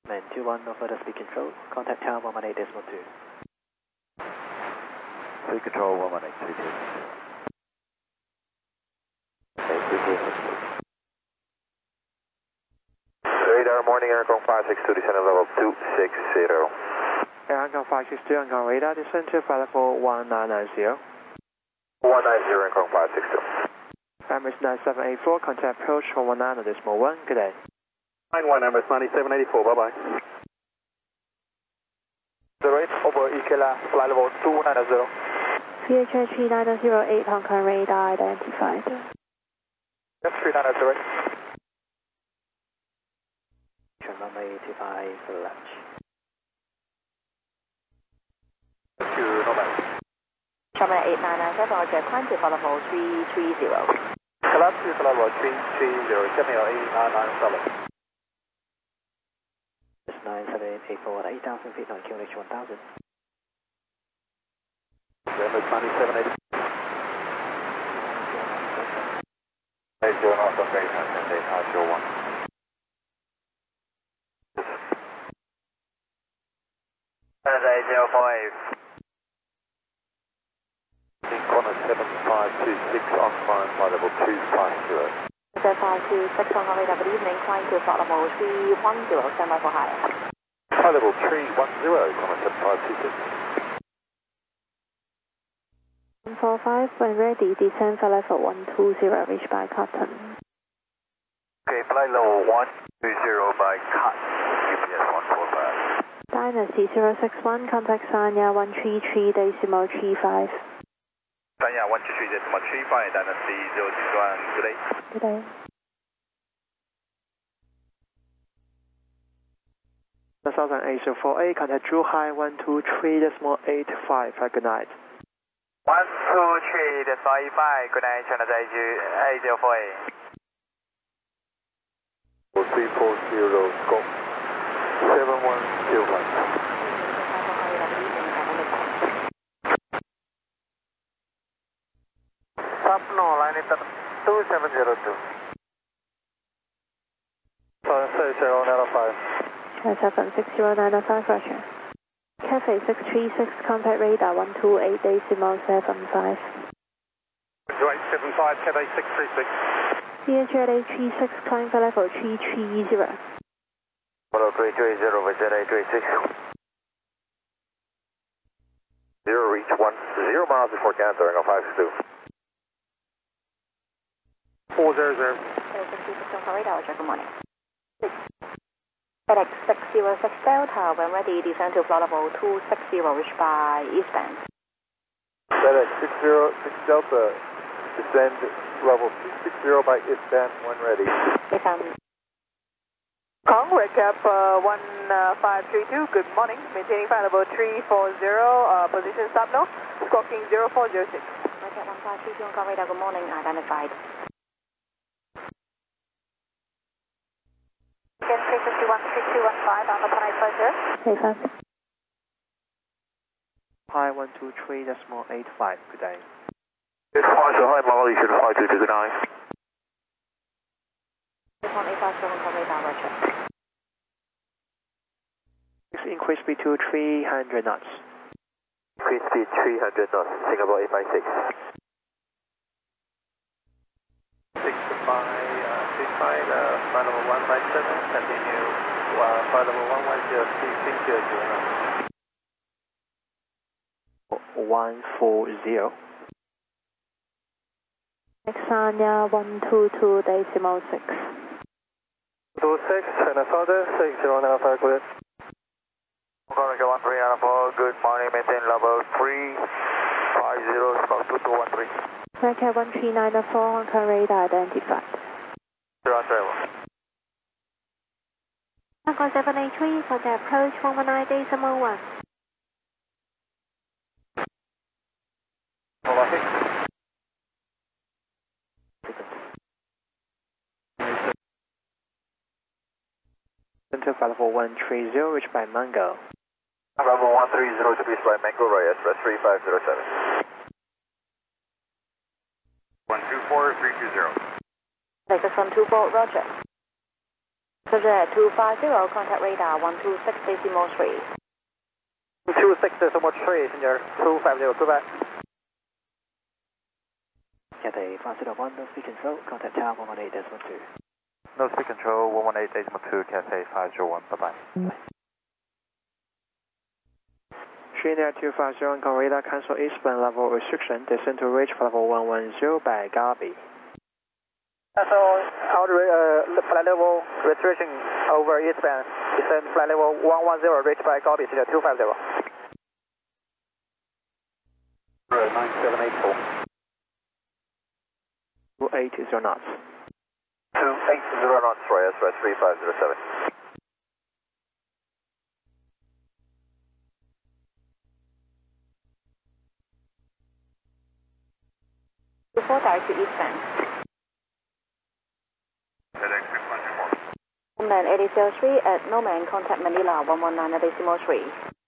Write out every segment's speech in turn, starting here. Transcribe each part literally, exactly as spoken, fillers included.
Man two one, no further speed control. Contact tower one one eight decimal two. Speed control one one eight two two. Radar morning, Air Hong Kong five six two, descending level two six zero. Air Hong Kong five six two, Hong Kong radar, descend to flight level one nine nine zero. one nine zero, Air Hong Kong five six two. Emirates nine seven eight four, contact approach one one nine decimal one, good day. nine one, Emirates ninety-seven eighty-four, bye bye. zero eight, over E K L A, flight level two nine zero. V H H three nine zero eight, Hong Kong radar identified. Yep, three nine zero eight. Runway two five left. Thank you, Nomad. Runway eight nine nine seven, Roger, climb to flight level three three zero. Collapse to flight level three three zero, seven eight nine nine seven. nine seven eight four at eight thousand feet, nine Q H one thousand. Emirates ninety-seven eighty. eight zero North of eight nine eight nine zero one. eight zero four eight. Corner seven five two six on climb flight level two five zero. seven five two six, Hong Kong radar, good evening, climb to flight level three one zero, stand by for higher. Flight level three one zero, corner seven five two six. one four five, when ready, descend flight level one two zero, reach by Cotton. Okay, flight level one two zero by cut, U P S one four five. Dynasty zero six one, contact Sanya one three three decimal three five. Sanya one two three decimal three five, Dynasty zero six one, good day. Good day. Southern Asia four eight, contact Zhuhai one two three decimal eight five, good night. one two three decimal eight five, good night, China Taiju eight zero four eight. three four zero, scope seven one zero one. Sapno, line it two seven zero two. seven zero nine five. seven six zero nine five, Roger. Cafe six three six, contact radar one two eight decimal seven five. two eight seven five, Cafe six three six. V H L A three six, climb for level three three zero. Follow three three zero, with Z A three six. Zero reach one, zero miles before Cantor, Hong Kong five six two. four zero zero. six three six, Hong Kong radar, Roger, good morning. FedEx six zero six Delta, when ready, descend to flight level two six zero, reach by eastbound. FedEx six zero six Delta, descend level two six zero by eastbound when ready. Eastbound. Kong, recap uh, one five three two, good morning. Maintaining flight level three four zero, uh, position stop now, squawking zero four zero six. Recap one five three two, Hong Kong radar, good morning, identified. Again, three five one three two one five, Alpha one eight five zero. Safe up. Hi one two three decimal eight five, good day. Good flight, so hi, Molly, should five two two, good night. one eight five zero, Hong Kong radar, Roger. Increase speed to three hundred knots. Increase speed three hundred knots, Singapore eight five six. six to five, uh, six five, uh, flight level one five seven, continue, uh, flight level one one zero three six zero zero. one four zero. Sanya one two two decimal six. two six, China Southern, six zero nine five, clear. Hong Kong one three nine four, good morning, maintain level three five zero, scope two two one three. Recap one three nine four, Hong Kong radar identified. Zero travel. Hong Kong seven eight three, contact approach one one nine decimal one. Center flight level one three zero, reached by Mango. Level one three zero to be by Mango Roy, Express three five zero seven. one two four three two zero. Lexus one two four, Roger. two five zero, contact radar one two six decimal three. two six decimal three, Engineer, two five zero, goodbye. Cathay five zero one, no speed control, contact tower one one eight decimal two. No speed control, one one eight decimal two, Cathay five zero one, bye bye. Shrinair two five zero, on radar, cancel eastbound level restriction, descend to reach level one one zero by Gabi. So, out uh, flight level restriction over eastbound, descend flight level one one zero, reach by Gabi, two five zero. nine seven eight four. two eight zero knots. two eight zero knots, Roy, S three five zero seven. Before direct to eastbound. Homeland eighty zero three at Noman, contact Manila one one nine decimal three.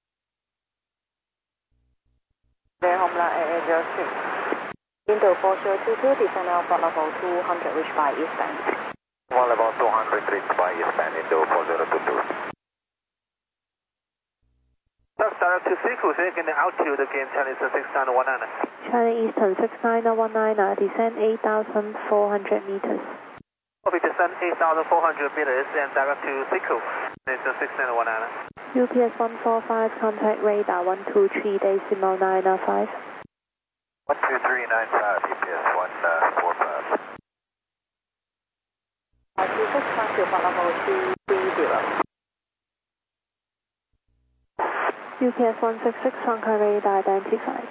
There, Homeland eighty zero three. Window four zero two two, descend Alpha level two hundred, reach by eastbound. One level two hundred, reach by eastbound, window four zero two two. That's direct to Siku, taking the altitude again, Chinese six nine one nine. China Eastern six nine one nine, uh, descend eight thousand four hundred meters. Copy, descend eight thousand four hundred meters and direct to Siku, Chinese six nine one nine. U P S one four five, contact radar one two three decimal nine five. one two three nine five, U P S one four five. Altitude six nine to level two three zero. U P S one six six, contact radar identified.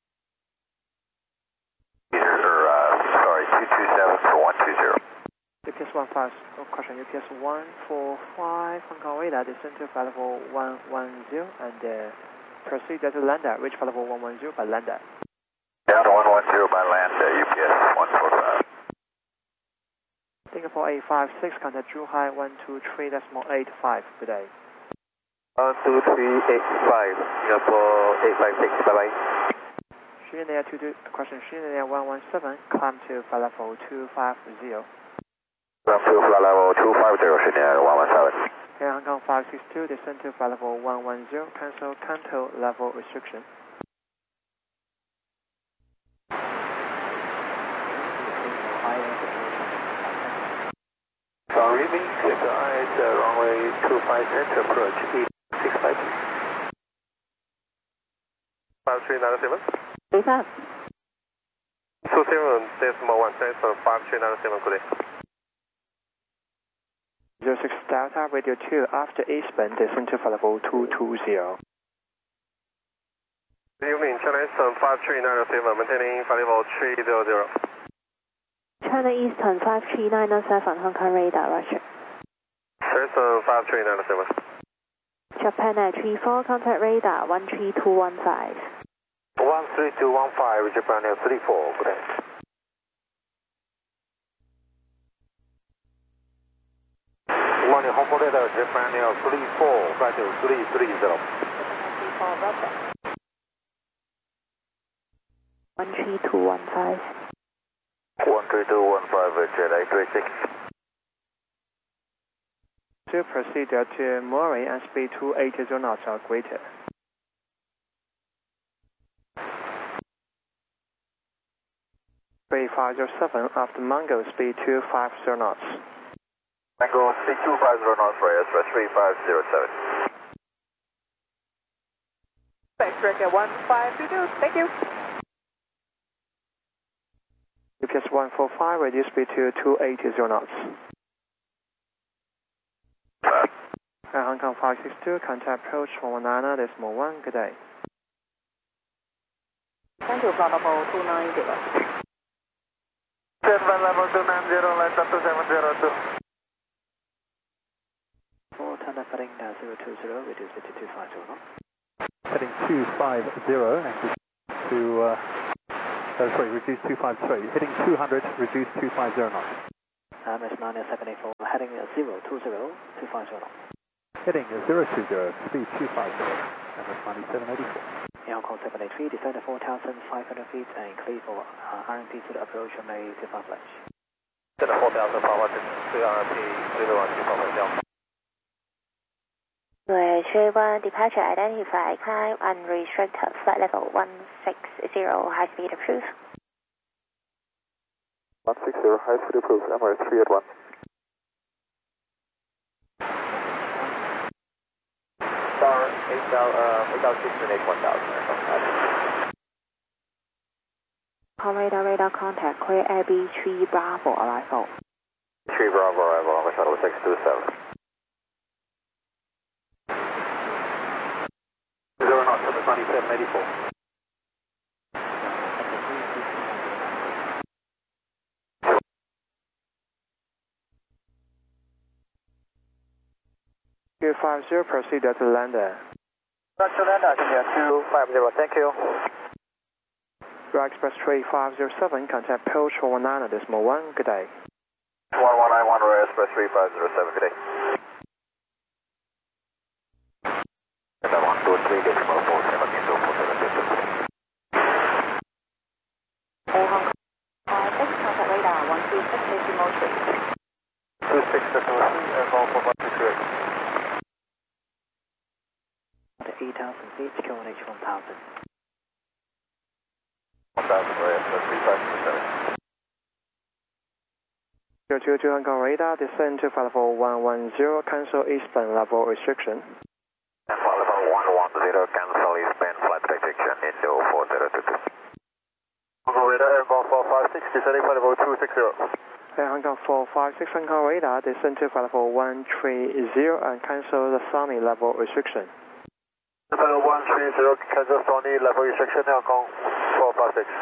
Sorry, two two seven for one two zero. U P S one five, oh, question, U P S one four five, Hong Kong radar, descend to flight level one one zero and uh, proceed to Landa, reach flight level one one zero by Landa. Down to one one zero by land, uh, U P S one four five. Singapore eight five six, contact Zhuhai one two three decimal eight five, good day. one two three eight five, Singapore eight five six, bye bye. Shrinair two two, question, Shrinair one one seven, climb to flight level two five zero. Climb to flight level two five zero, Shrinair one one seven. Air Hong Kong five six two, descend to flight level one one zero, cancel Kanto level restriction. Sorry, me, clear the eyes, uh, runway two five zero to approach eight six five. five three nine seven. What's up? two seven decimal one seven, five three nine seven, good day. zero six Delta, radio two, after eastbound, descend to flight level two two zero. Good evening, China Eastern five three nine seven, maintaining flight level three zero zero. China Eastern five three nine seven, Hong Kong radar, roger. Eastern five three nine seven. Japan Air three four, contact radar one three two one five. one three two one five, Japan Air three four, good day. Good morning, Hong Kong radar, Japan Air three four, flight three three zero. three four, roger. one three two one five. one three two one five, Jet eight three six. To proceed to Murray and speed two eighty knots or greater. three five zero seven, after Mango, speed two five zero knots. Mango, speed two five zero knots for S three five zero seven. X-Ray one five two two, thank you. U P S one four five, reduce speed to two eighty knots. Air Hong Kong five six two, contact approach one one nine decimal one, good day. Send to flight level two nine zero. Set flight level two nine zero, land up to seven zero two. For Thunder heading zero two zero, reduce it to two five zero knots. Heading two five zero, and to, uh, oh, sorry, reduce two five zero. Heading two hundred, reduce two five zero knots. M S nine seven eight four, heading zero two zero, two five zero knots. Heading zero two zero, speed two five zero, M S nine seven eight four. Air Hong Kong seven eight three, descend four thousand five hundred feet and clear for uh, R M P to the approach on the Tifa Flash. Descend four thousand five hundred, clear R M P, clear on Tifa Flash. J one, departure identified, climb unrestricted, flight level one six zero, high speed approved. one six zero, high speed approved, Emirates three eight one. Star eight thousand six and eight one thousand. Call radar, radar contact, clear Air B three Bravo, arrival. three Bravo, arrival on the shuttle six two seven. Zero knots on the twenty-seven eighty-four. two five zero, proceed to lander. Roger, lander, two five zero, thank you. Royal Express three five zero seven, contact Pilch one one nine decimal one, good day. one one nine one, Royal Express three five zero seven, good day. one two three decimal four seven, into four seven, Air Hong Kong, uh, six, contact radar, one two six decimal three. two six decimal three, Air Hong Kong one two three. eight thousand feet, Q one H one thousand. one thousand, Royal Express three five zero seven. zero two two Hong Kong radar, descend to flight level one one zero, cancel eastbound level restriction. And flight level one one zero, cancel eastbound flight restriction into four zero two two. Hong Kong radar, Air Hong Kong four five six, descending flight level two six zero. Air Hong Kong four five six Hong Kong radar, descend to flight level one three zero and cancel the Sony level restriction. Level one three zero, cancel Sony level restriction, Hong Kong four five six.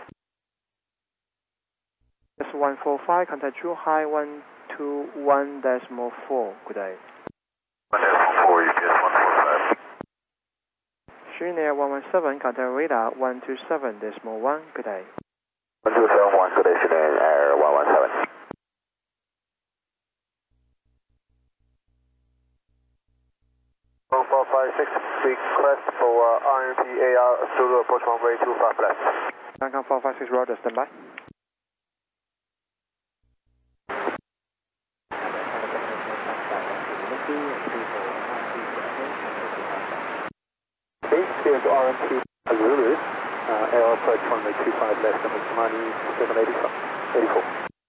S one four five, contact Zhuhai one two one decimal four, good day. one decimal four, U P S one four five. Shrinair one one seven, contact radar one two seven decimal one, good day. one two seven one, good day, Shrinair Air one one seven. four five six, request for uh, R M P A R Zulu approach runway two five left. Hong Kong four five six, rotor, standby. Base is R M P Zulu, uh, air approach runway two five left, number ninety-seven eighty-four.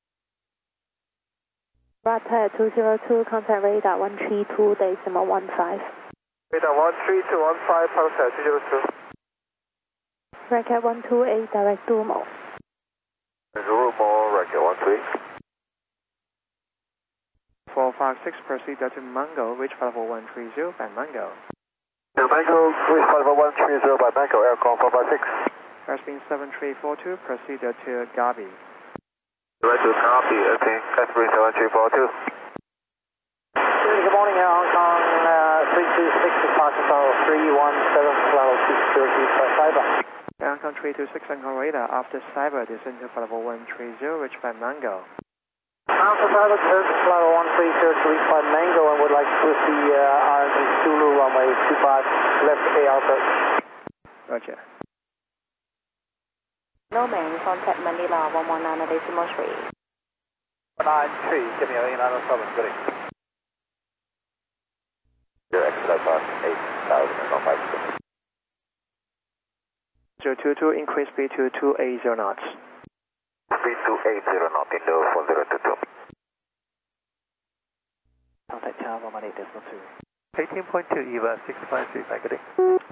Rapid two zero two, contact radar one three two decimal one five. Radar one three two one five, contact two zero two. Racket one two eight, direct Dumo. Dumo, Racket one three. four five six, proceed to Mango, reach flight level one three zero by Mango. Yeah, Mango, reach flight level one three zero by Mango, Air Hong Kong four five six. Airspeed seven three four two, proceed to Gavi. Right to copy, okay, Airspeed seven three four two. Good morning, Air Hong Kong uh, three two six, departure tower three one seven, level two security for Cyber. Air Hong Kong three two six Hong Kong radar, after Cyber, descend to flight level one three zero, reach by Mango. Alpha Cyber, Turkish level one three zero to reach by Mango and would like to push the uh, R M P Zulu runway two five left A R approach. Roger. No man, contact Manila one one nine decimal three. nine three, give me a nine oh seven, good evening. Your expedite on eight thousand and one five six. zero two two, increase speed to two eighty knots. Speed two eighty knot into four zero two two. Contact Tower one one eight decimal two. eighteen point two, E V A six five three, back, good day.